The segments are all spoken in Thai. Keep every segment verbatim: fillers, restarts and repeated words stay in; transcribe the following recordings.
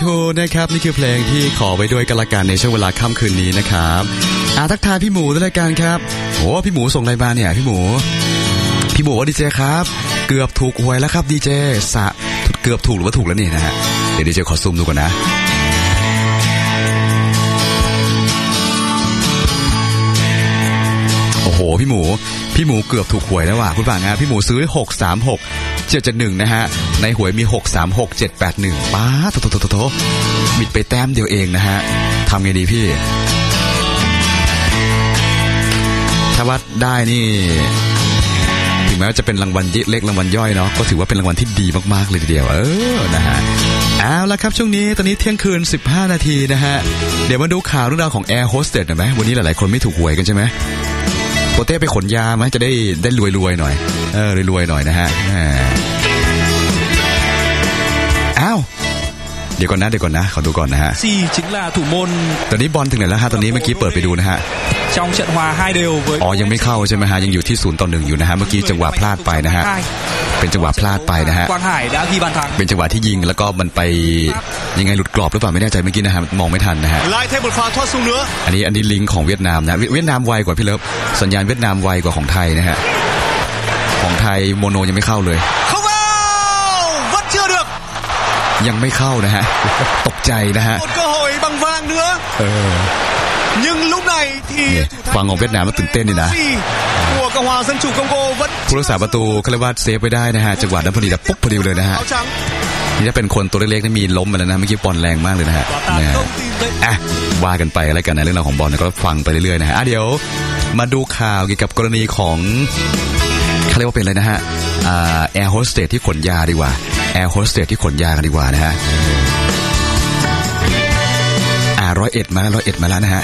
โทนะครับนี่คือเพลงที่ขอไว้ด้วยกันละกันในช่วงเวลาค่ำคืนนี้นะครับอาทักทายพี่หมูด้วยละกันครับโอ้พี่หมูส่งอะไรมาเนี่ยพี่หมูพี่หมูว่าดีเจครับเกือบถูกหวยแล้วครับดีเจสะเกือบถูกหรือว่าถูกแล้วนี่นะฮะเดี๋ยวดีเจขอซูมดูก่อนนะโอ้โหพี่หมูพี่หมูเกือบถูกหวยแล้วว่ะคุณฟังฮะพี่หมูซื้อหกสามหก เจ็ดเจ็ดหนึ่งนะฮะในหวยมีหกสามหก เจ็ดแปดหนึ่งป๊าโถโถโถโถบิดไปแต้มเดียวเองนะฮะทำไงดีพี่ถ้าว่าได้นี่ถึงแม้ว่าจะเป็นรางวัลเล็กรางวัลย่อยเนาะก็ถือว่าเป็นรางวัลที่ดีมากๆเลยทีเดียวเออนะฮะเอาละครับช่วงนี้ตอนนี้เที่ยงคืนสิบห้านาทีนะฮะเดี๋ยวมาดูข่าวเรื่องราวของแอร์โฮสเตสหน่อยไหมวันนี้หลายๆคนไม่ถูกหวยกันใช่ไหมโปเต้ไปขนยาไหมจะได้ได้รวยๆหน่อยเออรวยๆหน่อยนะฮะอ้าวเดี๋ยวก่อนนะเดี๋ยวก่อนนะขอดูก่อนนะฮะสี่chính là thủ môn ตอนนี้บอลถึงไหนแล้วฮะตอนนี้เมื่อกี้เปิดไปดูนะฮะ trong trận hòa hai đều với อ๋อยังไม่เข้าใช่ไหมฮะยังอยู่ที่ศูนย์ต่อหนึ่งอยู่นะฮะเมื่อกี้จังหวะพลาดไปนะฮะเป็นจังหวะพลาดไปนะฮะเป็นจังหวะที่ยิงแล้วก็มันไปยังไงหลุดกรอบหรือเปล่าไม่แน่ใจเมื่อกี้นะฮะมองไม่ทันนะฮะอันนี้อันนี้ลิงก์ของเวียดนามนะเวียดนามไวกว่าพี่เลิฟสัญญาณเวียดนามไวกว่าของไทยนะฮะของไทยโมโนยังไม่เข้าเลยยังไม่เข้านะฮะตกใจนะฮะเออฟังของเวียดนามแล้วตื่นเต้นนี่นะผู้รักษาประตูเขาเรียกว่าเซฟไว้ได้นะฮะจังหวะนั้นพอดีแต่ปุ๊บพอดีเลยนะฮะนี่ถ้าเป็นคนตัวเล็กๆนี่มีล้มมาแล้วนะเมื่อกี้บอลแรงมากเลยนะฮะอ่ะว่ากันไปอะไรกันนะเรื่องราวของบอลก็ฟังไปเรื่อยๆนะฮะเดี๋ยวมาดูข่าวเกี่ยวกับกรณีของเขาเรียกว่าเป็นอะไรนะฮะแอร์โฮสเตสที่ขนยาดีกว่าแอร์โฮสเตสที่ขนยากันดีกว่านะฮะอ่าร้อยเอ็ดมาแล้วร้อยเอ็ดมาแล้วนะฮะ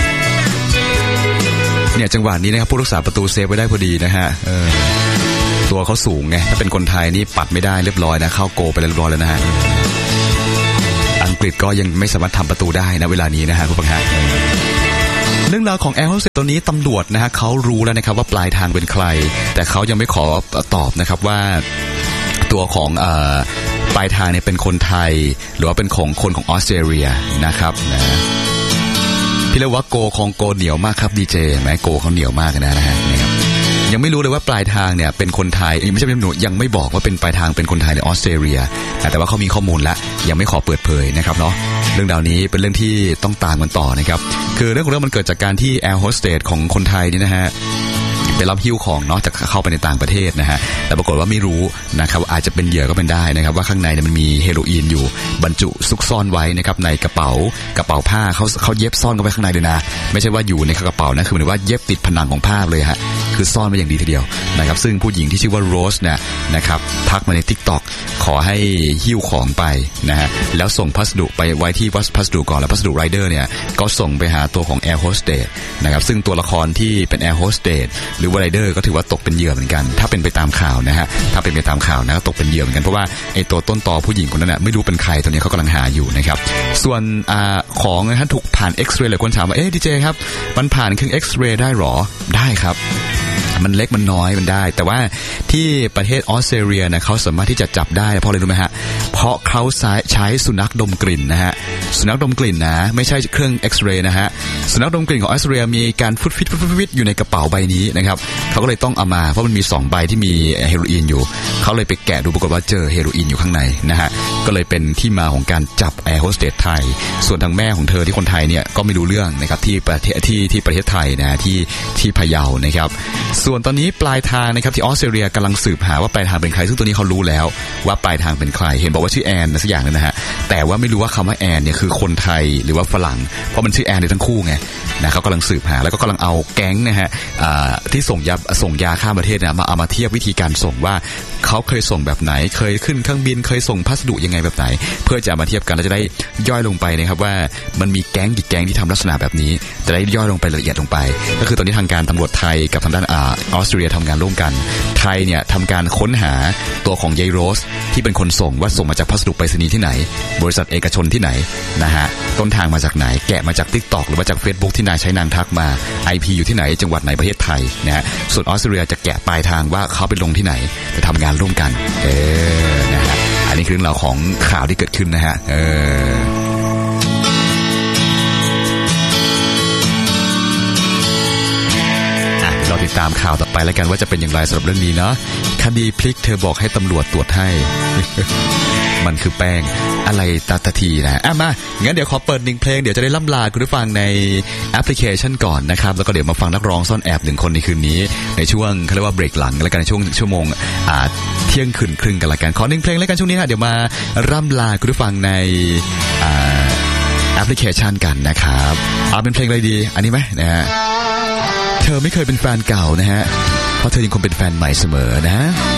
เนี่ยจังหวะนี้นะครับผู้รักษาประตูเซฟไว้ได้พอดีนะฮะเออตัวเขาสูงไงถ้าเป็นคนไทยนี่ปัดไม่ได้เรียบร้อยนะเข้าโกไปเรียบร้อยแล้วนะฮะอังกฤษก็ยังไม่สามารถทำประตูได้นะเวลานี้นะฮะคุณผู้ชมเรื่องราวของแอร์โฮสเตสตัวนี้ตำรวจนะฮะเขารู้แล้วนะครับว่าปลายทางเป็นใครแต่เขายังไม่ขอตอบนะครับว่าตัวของเอ่อปลายทางเนี่ยเป็นคนไทยหรือว่าเป็นของคนของออสเตรเลียนะครับนะพี่เรียกว่าโกของโกเหนียวมากครับดีเจไหมโกเขาเหนียวมากนะนะฮะนะครับยังไม่รู้เลยว่าปลายทางเนี่ยเป็นคนไทยไม่ใช่เป็นหนูยังไม่บอกว่าเป็นปลายทางเป็นคนไทยในออสเตรเลียแต่ว่าเขามีข้อมูลแล้วยังไม่ขอเปิดเผยนะครับเนาะเรื่องราวนี้เป็นเรื่องที่ต้องตามกันต่อนะครับคือเรื่องของเรื่องมันเกิดจากการที่แอร์โฮสเตสของคนไทยนี่นะฮะไปรับหิ้วของเนาะจะเข้าไปในต่างประเทศนะฮะแต่ปรากฏว่าไม่รู้นะครับอาจจะเป็นเหยื่อก็เป็นได้นะครับว่าข้างในเนี่ยมันมีเฮโรอีนอยู่บรรจุซุกซ่อนไว้นะครับในกระเป๋ากระเป๋าผ้าเขาเขาเย็บซ่อนกันไว้ข้างในเลยนะไม่ใช่ว่าอยู่ในกระเป๋านะคือหมายถึงว่าเย็บติดผนังของผ้าเลยฮะคือซ่อนไว้อย่างดีทีเดียวนะครับซึ่งผู้หญิงที่ชื่อว่าโรสเนี่ยนะครับทักมาใน TikTok ขอให้หิ้วของไปนะฮะแล้วส่งพัสดุไปไว้ที่พัสดุก่อนแล้วพัสดุไรเดอร์เนี่ยก็ส่งไปหาตัวของแอร์โฮสเตสนะครับซึ่งตัวละครที่เป็นแอร์โฮสเตสหรือว่าไรเดอร์ก็ถือว่าตกเป็นเหยื่อเหมือนกันถ้าเป็นไปตามข่าวนะฮะถ้าเป็นไปตามข่าวนะก็ตกเป็นเหยื่อเหมือนกันเพราะว่าไอ้ตัวต้นตอผู้หญิงคนนั้นน่ะไม่รู้เป็นใครตัวนี้เขากำลังหาอยู่นะครับส่วนอ่าของนะฮะถูกผ่านเอ็กซเรย์หลายคนถามว่าเอ๊ะดีเจครับมันผ่านเครื่องเอ็กซเรย์ได้หรอได้ครับมันเล็กมันน้อยมันได้แต่ว่าที่ประเทศออสเตรเลียนะเขาสามารถที่จะจับได้เพราะอะไรรู้ไหมฮะเพราะเขาใช้สุนัขดมกลิ่นนะฮะสุนัขดมกลิ่นนะไม่ใช่เครื่องเอ็กซเรย์นะฮะสุนัขดมกลิ่นของออสเตรเลียมีการฟุดฟิตฟุดฟิตอยู่ในกระเป๋าใบนี้นะครับเขาก็เลยต้องเอามาเพราะมันมีสองใบที่มีเฮโรอีนอยู่เขาเลยไปแกะดูปรากฏว่าเจอเฮโรอีนอยู่ข้างในนะฮะก็เลยเป็นที่มาของการจับแอร์โฮสเตสไทยส่วนทางแม่ของเธอที่คนไทยเนี่ยก็ไม่รู้เรื่องนะครับที่ประเทศที่ที่ประเทศไทยนะที่ที่พะเยานะครับส่วนตอนนี้ปลายทางนะครับที่ออสเตรเลียกำลังสืบหาว่าปลายทางเป็นใครซึ่งตัวนี้เขารู้แล้วว่าปลายทางเป็นใครเห็นบอกว่าชื่อแอนนะสักอย่างนึงนะฮะแต่ว่าไม่รู้ว่าคำว่าแอนเนี่ยคือคนไทยหรือว่าฝรั่งเพราะมันชื่อแอนในทั้งคู่ไงนะเขากำลังสืบหาแล้วก็กำลังเอาแก๊งนะฮะที่ส่งยาส่งยาข้ามประเทศนะมาเอามาเทียบวิธีการส่งว่าเขาเคยส่งแบบไหนเคยขึ้นเครื่องบินเคยส่งพัสดุยังไงแบบไหนเพื่อจะมาเทียบกันแล้วจะได้ย่อยลงไปนะครับว่ามันมีแก๊งกี่แก๊งที่ทำลักษณะแบบนี้จะได้ย่อยลงไปละเอียดลงไปก็คือตอนนี้ทางการตำรวจไทยกับทางด้านออสเตรเลียทำงานร่วมกันไทยเนี่ยทำการค้นหาตัวของยายโรสที่เป็นคนส่งว่าส่งมาจากพัสดุไปรษณีย์ที่ไหนบริษัทเอกชนที่ไหนนะฮะต้นทางมาจากไหนแกะมาจาก TikTok หรือว่าจาก Facebook ที่นายใช้นางทักมา ไอ พี อยู่ที่ไหนจังหวัดไหนประเทศไทยนะฮะส่วนออสเตรเลียจะแกะปลายทางว่าเขาไปลงที่ไหนจะทำงานร่วมกันเออนะฮะอันนี้คือเรื่องราวของข่าวที่เกิดขึ้นนะฮะเออเราติดตามข่าวต่อไปแล้วกันว่าจะเป็นอย่างไรสำหรับเรื่องนี้เนาะคดีพลิกเธอบอกให้ตำรวจตรวจให้ มันคือแป้งอะไรตาตาทีนะอ่ะมางั้นเดี๋ยวขอเปิดหนึ่งเพลงเดี๋ยวจะได้ล่ำลาคุณผู้ฟังในแอปพลิเคชันก่อนนะครับแล้วก็เดี๋ยวมาฟังนักร้องซ่อนแอบหนึ่งคนในคืนนี้ในช่วงเขาเรียกว่าเบรกหลังแล้วกันในช่วงชั่วโมงอ่าเที่ยงคืนครึ่งกันละกันขอหนึ่งเพลงแล้วกันช่วงนี้ฮะเดี๋ยวมาร่ำลาคุณผู้ฟังในอ่าแอปพลิเคชันกันนะครับเอาเป็นเพลงอะไรดีอันนี้ไหมนะฮะเธอไม่เคยเป็นแฟนเก่านะฮะเพราะเธอยังคงเป็นแฟนใหม่เสมอนะ